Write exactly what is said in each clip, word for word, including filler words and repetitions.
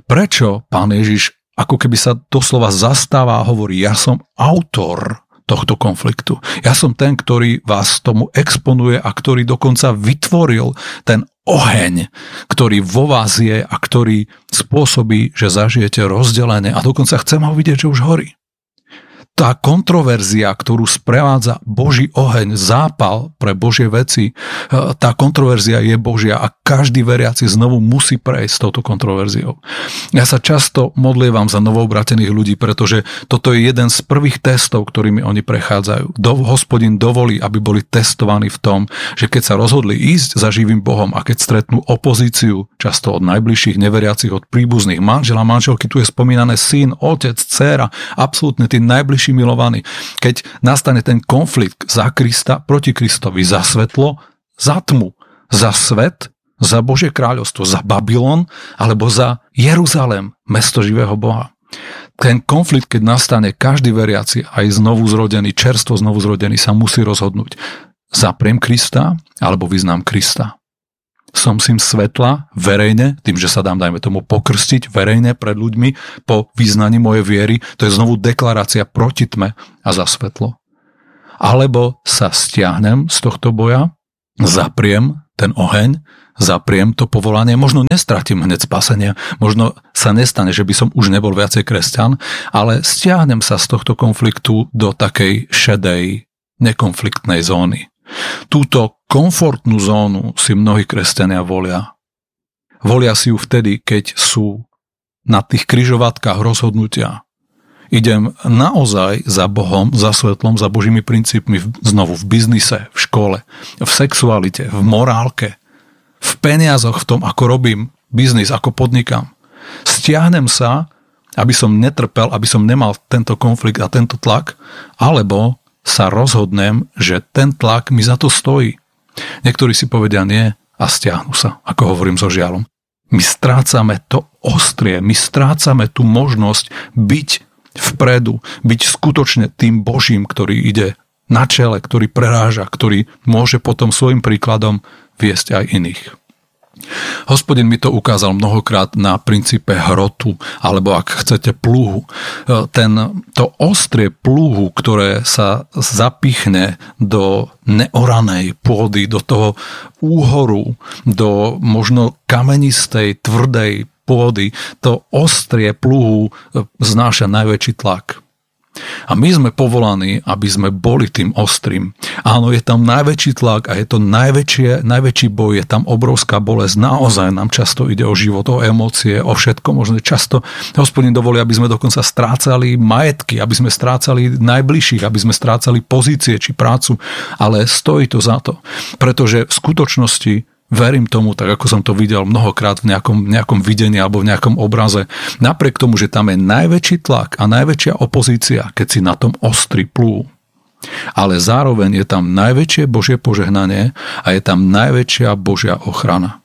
Prečo Pán Ježiš ako keby sa doslova zastáva a hovorí, ja som autor tohto konfliktu. Ja som ten, ktorý vás tomu exponuje a ktorý dokonca vytvoril ten oheň, ktorý vo vás je a ktorý spôsobí, že zažijete rozdelenie a dokonca chcem ho vidieť, že už horí. Tá kontroverzia, ktorú sprevádza Boží oheň, zápal pre Božie veci, tá kontroverzia je Božia a každý veriaci znovu musí prejsť s touto kontroverziou. Ja sa často modlievam za novoobratených ľudí, pretože toto je jeden z prvých testov, ktorými oni prechádzajú. Do, Hospodin dovolí, aby boli testovaní v tom, že keď sa rozhodli ísť za živým Bohom a keď stretnú opozíciu, často od najbližších neveriacich, od príbuzných, manžela, manželky, tu je spomínané syn, otec, dcéra, absolútne tí najbližší milovaní. Keď nastane ten konflikt za Krista, proti Kristovi, za svetlo, za tmu, za svet, za Božie kráľovstvo, za Babylon, alebo za Jeruzalém, mesto živého Boha. Ten konflikt, keď nastane, každý veriaci, aj znovu zrodený, čerstvo znovu zrodený, sa musí rozhodnúť. Zapriem Krista, alebo vyznám Krista. Som syn svetla verejne, tým, že sa dám, dajme tomu, pokrstiť verejne pred ľuďmi po vyznaní mojej viery, to je znovu deklarácia proti tme a za svetlo. Alebo sa stiahnem z tohto boja, zapriem ten oheň, zapriem to povolanie, možno nestratím hneď spasenie, možno sa nestane, že by som už nebol viacej kresťan, ale stiahnem sa z tohto konfliktu do takej šedej, nekonfliktnej zóny. Túto komfortnú zónu si mnohí kresťania volia. Volia si ju vtedy, keď sú na tých križovatkách rozhodnutia. Idem naozaj za Bohom, za svetlom, za Božími princípmi, znovu v biznise, v škole, v sexualite, v morálke, v peniazoch, v tom, ako robím biznis, ako podnikám. Stiahnem sa, aby som netrpel, aby som nemal tento konflikt a tento tlak, alebo sa rozhodnem, že ten tlak mi za to stojí. Niektorí si povedia nie a stiahnu sa, ako hovorím so žiaľom. My strácame to ostrie, my strácame tú možnosť byť vpredu, byť skutočne tým Božím, ktorý ide na čele, ktorý preráža, ktorý môže potom svojim príkladom viesť aj iných. Hospodin mi to ukázal mnohokrát na princípe hrotu, alebo ak chcete plúhu. Ten, to ostrie plúhu, ktoré sa zapichne do neoranej pôdy, do toho úhoru, do možno kamenistej, tvrdej pôdy, to ostrie plúhu znáša najväčší tlak. A my sme povolaní, aby sme boli tým ostrým. Áno, je tam najväčší tlak a je to najväčšie, najväčší boj, je tam obrovská bolesť. Naozaj nám často ide o život, o emócie, o všetko možné. Často Hospodin dovolí, aby sme dokonca strácali majetky, aby sme strácali najbližších, aby sme strácali pozície či prácu. Ale stojí to za to. Pretože v skutočnosti verím tomu, tak ako som to videl mnohokrát v nejakom, nejakom videní alebo v nejakom obraze, napriek tomu, že tam je najväčší tlak a najväčšia opozícia, keď si na tom ostri plú. Ale zároveň je tam najväčšie Božie požehnanie a je tam najväčšia Božia ochrana.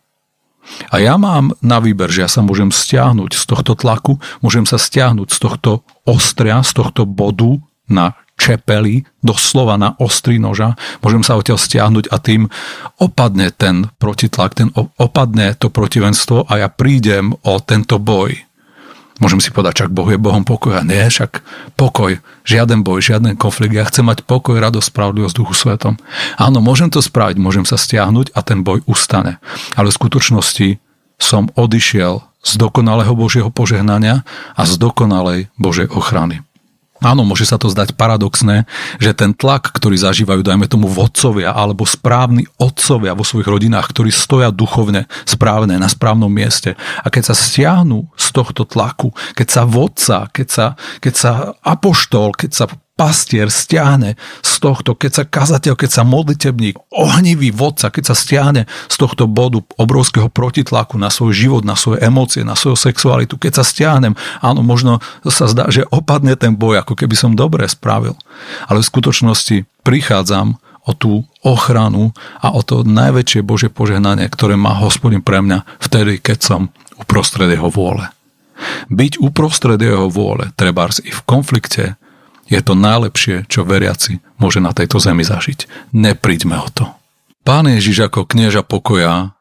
A ja mám na výber, že ja sa môžem stiahnuť z tohto tlaku, môžem sa stiahnuť z tohto ostria, z tohto bodu na čepeli, doslova na ostrý noža, môžem sa odtiaľ stiahnuť a tým opadne ten protitlak, ten opadne to protivenstvo a ja prídem o tento boj. Môžem si povedať, čak Boh je Bohom pokoja. Nie, však pokoj, žiaden boj, žiaden konflikt. Ja chcem mať pokoj, radosť, spravodlivosť Duchu Svetom. Áno, môžem to spraviť, môžem sa stiahnuť a ten boj ustane. Ale v skutočnosti som odišiel z dokonalého Božieho požehnania a z dokonalej Božej ochrany. Áno, môže sa to zdať paradoxné, že ten tlak, ktorý zažívajú, dajme tomu vodcovia alebo správni otcovia vo svojich rodinách, ktorí stoja duchovne správne na správnom mieste. A keď sa stiahnu z tohto tlaku, keď sa vodca, keď sa, keď sa apoštol, keď sa pastier stiahne z tohto, keď sa kazateľ, keď sa modlitebník, ohnivý vodca, keď sa stiahne z tohto bodu obrovského protitlaku na svoj život, na svoje emócie, na svoju sexualitu, keď sa stiahnem, áno, možno sa zdá, že opadne ten boj, ako keby som dobre spravil. Ale v skutočnosti prichádzam o tú ochranu a o to najväčšie Božie požehnanie, ktoré má Hospodin pre mňa vtedy, keď som uprostred jeho vôle. Byť uprostred jeho vôle, trebárs i v konflikte, je to najlepšie, čo veriaci môže na tejto zemi zažiť. Nepríďme o to. Pán Ježiš ako knieža pokoja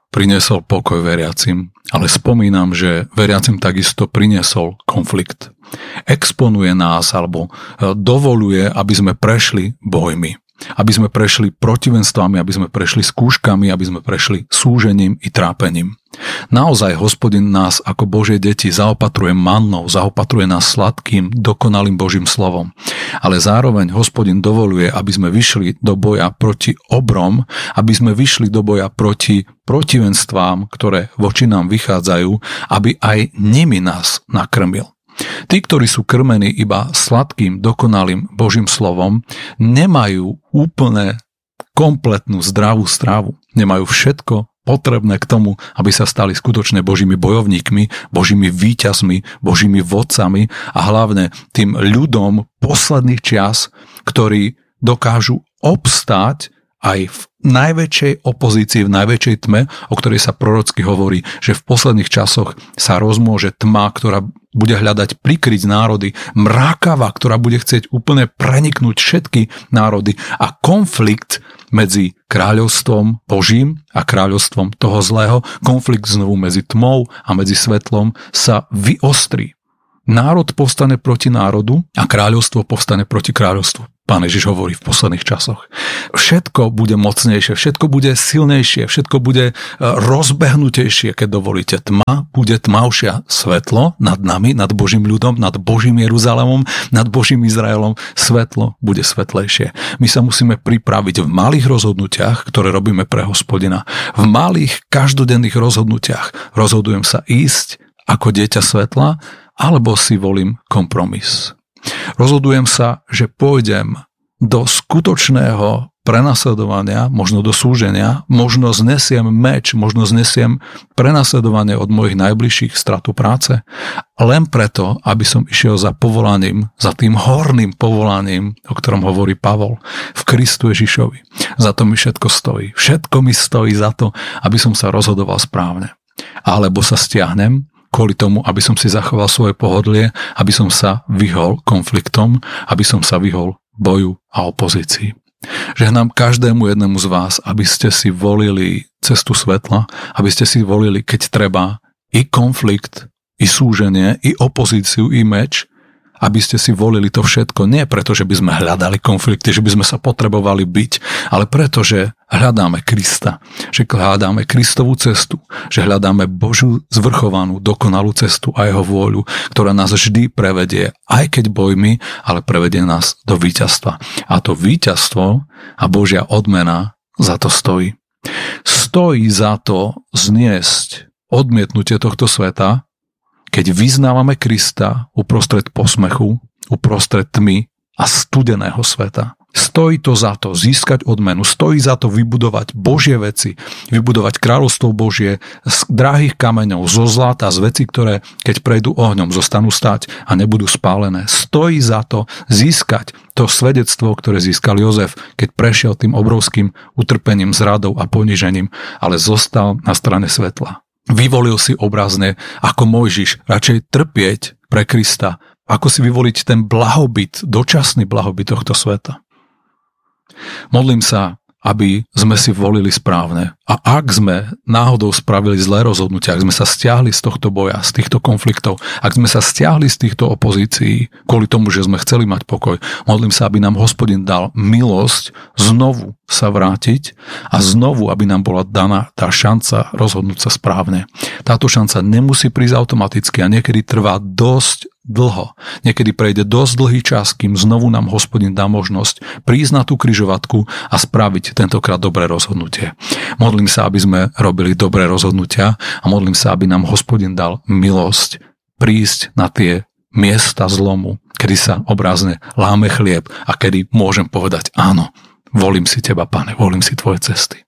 priniesol pokoj veriacim, ale spomínam, že veriacim takisto priniesol konflikt. Exponuje nás alebo dovoluje, aby sme prešli bojmi. Aby sme prešli protivenstvami, aby sme prešli skúškami, aby sme prešli súžením i trápením. Naozaj Hospodin nás ako Božie deti zaopatruje mannou, zaopatruje nás sladkým, dokonalým Božím slovom. Ale zároveň Hospodin dovoluje, aby sme vyšli do boja proti obrom, aby sme vyšli do boja proti protivenstvám, ktoré voči nám vychádzajú, aby aj nimi nás nakrmil. Tí, ktorí sú krmení iba sladkým, dokonalým Božím slovom, nemajú úplne kompletnú zdravú stravu. Nemajú všetko potrebné k tomu, aby sa stali skutočne Božími bojovníkmi, Božími víťazmi, Božími vodcami a hlavne tým ľudom posledných čias, ktorí dokážu obstáť aj v najväčšej opozícii, v najväčšej tme, o ktorej sa prorocky hovorí, že v posledných časoch sa rozmôže tma, ktorá bude hľadať prikryť národy, mrákava, ktorá bude chcieť úplne preniknúť všetky národy a konflikt medzi kráľovstvom Božím a kráľovstvom toho zlého, konflikt znovu medzi tmou a medzi svetlom sa vyostrí. Národ povstane proti národu a kráľovstvo povstane proti kráľovstvu. Pán Ježiš hovorí v posledných časoch. Všetko bude mocnejšie, všetko bude silnejšie, všetko bude rozbehnutejšie, keď dovolíte. Tma bude tmavšia, svetlo nad nami, nad Božím ľudom, nad Božím Jeruzalémom, nad Božím Izraelom. Svetlo bude svetlejšie. My sa musíme pripraviť v malých rozhodnutiach, ktoré robíme pre Hospodina. V malých každodenných rozhodnutiach rozhodujem sa ísť ako dieťa svetla, alebo si volím kompromis. Rozhodujem sa, že pôjdem do skutočného prenasledovania, možno do súženia, možno znesiem meč, možno znesiem prenasledovanie od mojich najbližších, stratu práce, len preto, aby som išiel za povolaním, za tým horným povolaním, o ktorom hovorí Pavol, v Kristu Ježišovi. Za to mi všetko stojí. Všetko mi stojí za to, aby som sa rozhodoval správne. Alebo sa stiahnem, kvôli tomu, aby som si zachoval svoje pohodlie, aby som sa vyhol konfliktom, aby som sa vyhol boju a opozícii. Žehnám každému jednému z vás, aby ste si volili cestu svetla, aby ste si volili, keď treba, i konflikt, i súženie, i opozíciu, i meč, aby ste si volili to všetko, nie preto, že by sme hľadali konflikty, že by sme sa potrebovali byť, ale preto, že hľadáme Krista, že hľadáme Kristovú cestu, že hľadáme Božiu zvrchovanú, dokonalú cestu a jeho vôľu, ktorá nás vždy prevedie, aj keď bojmi, ale prevedie nás do víťazstva. A to víťazstvo a Božia odmena za to stojí. Stojí za to zniesť odmietnutie tohto sveta, keď vyznávame Krista uprostred posmechu, uprostred tmy a studeného sveta. Stojí to za to získať odmenu, stojí za to vybudovať Božie veci, vybudovať kráľovstvo Božie z drahých kameňov, zo zlata, z vecí, ktoré keď prejdú ohňom, zostanú stáť a nebudú spálené. Stojí za to získať to svedectvo, ktoré získal Jozef, keď prešiel tým obrovským utrpením, zradou a ponížením, ale zostal na strane svetla. Vyvolil si obrazne ako Mojžiš radšej trpieť pre Krista, ako si vyvoliť ten blahobyt, dočasný blahobyt tohto sveta. Modlím sa, aby sme si volili správne. A ak sme náhodou spravili zlé rozhodnutia, ak sme sa stiahli z tohto boja, z týchto konfliktov, ak sme sa stiahli z týchto opozícií kvôli tomu, že sme chceli mať pokoj, modlím sa, aby nám Hospodin dal milosť znovu sa vrátiť a znovu, aby nám bola daná tá šanca rozhodnúť sa správne. Táto šanca nemusí prísť automaticky a niekedy trvá dosť dlho. Niekedy prejde dosť dlhý čas, kým znovu nám Hospodin dá možnosť prísť na tú križovatku a spraviť tentokrát dobré rozhodnutie. Modlím sa, aby sme robili dobré rozhodnutia a modlím sa, aby nám Hospodin dal milosť prísť na tie miesta zlomu, kedy sa obrazne láme chlieb a kedy môžem povedať áno, volím si teba, Pane, volím si tvoje cesty.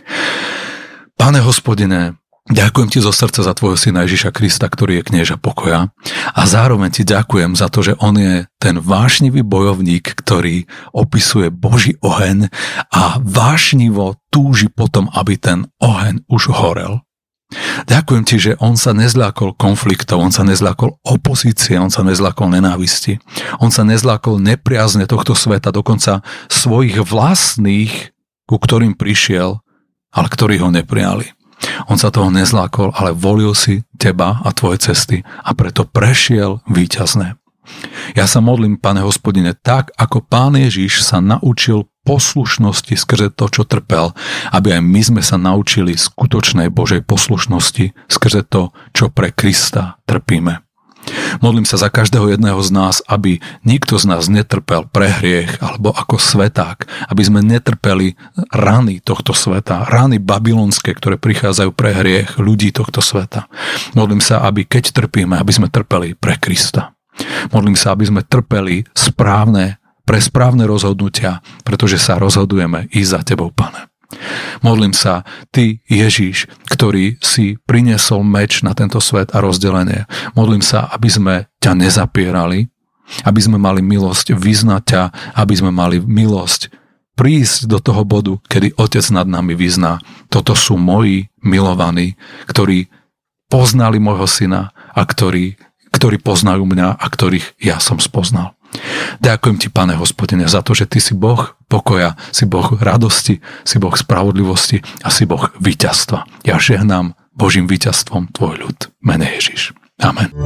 Pane Hospodine, ďakujem ti zo srdca za tvojho syna Ježiša Krista, ktorý je knieža pokoja a zároveň ti ďakujem za to, že on je ten vášnivý bojovník, ktorý opisuje Boží oheň a vášnivo túži potom, aby ten oheň už horel. Ďakujem ti, že on sa nezľakol konfliktov, on sa nezľakol opozície, on sa nezľakol nenávisti, on sa nezľakol nepriazne tohto sveta, dokonca svojich vlastných, ku ktorým prišiel, ale ktorí ho neprijali. On sa toho nezlákol, ale volil si teba a tvoje cesty a preto prešiel víťazné. Ja sa modlím, Pane Hospodine, tak ako Pán Ježiš sa naučil poslušnosti skrze to, čo trpel, aby aj my sme sa naučili skutočnej Božej poslušnosti skrze to, čo pre Krista trpíme. Modlím sa za každého jedného z nás, aby nikto z nás netrpel pre hriech alebo ako sveták, aby sme netrpeli rany tohto sveta, rany babylonské, ktoré prichádzajú pre hriech ľudí tohto sveta. Modlím sa, aby keď trpíme, aby sme trpeli pre Krista. Modlím sa, aby sme trpeli správne, pre správne rozhodnutia, pretože sa rozhodujeme ísť za tebou, Pane. Modlím sa, ty Ježiš, ktorý si priniesol meč na tento svet a rozdelenie. Modlím sa, aby sme ťa nezapierali, aby sme mali milosť vyznať ťa, aby sme mali milosť prísť do toho bodu, kedy Otec nad nami vyzná. Toto sú moji milovaní, ktorí poznali môjho syna a ktorí ktorí poznajú mňa a ktorých ja som spoznal. Ďakujem ti, Pane Hospodine, za to, že ty si Boh pokoja, si Boh radosti, si Boh spravodlivosti a si Boh víťazstva. Ja žehnám Božím víťazstvom tvoj ľud. Mene Ježiš. Amen.